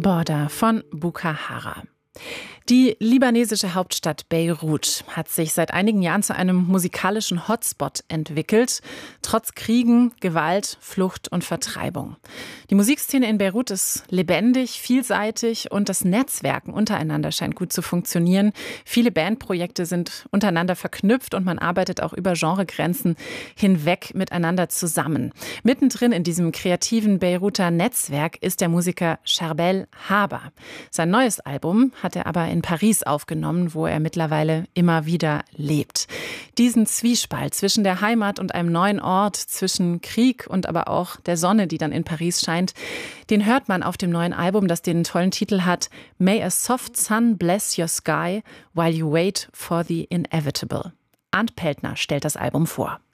Border von Bukahara. Die libanesische Hauptstadt Beirut hat sich seit einigen Jahren zu einem musikalischen Hotspot entwickelt, trotz Kriegen, Gewalt, Flucht und Vertreibung. Die Musikszene in Beirut ist lebendig, vielseitig und das Netzwerken untereinander scheint gut zu funktionieren. Viele Bandprojekte sind untereinander verknüpft und man arbeitet auch über Genregrenzen hinweg miteinander zusammen. Mittendrin in diesem kreativen Beiruter Netzwerk ist der Musiker Charbel Haber. Sein neues Album hat er aber in Paris aufgenommen, wo er mittlerweile immer wieder lebt. Diesen Zwiespalt zwischen der Heimat und einem neuen Ort, zwischen Krieg und aber auch der Sonne, die dann in Paris scheint, den hört man auf dem neuen Album, das den tollen Titel hat May a soft sun bless your sky while you wait for the inevitable. Arndt Peltner stellt das Album vor.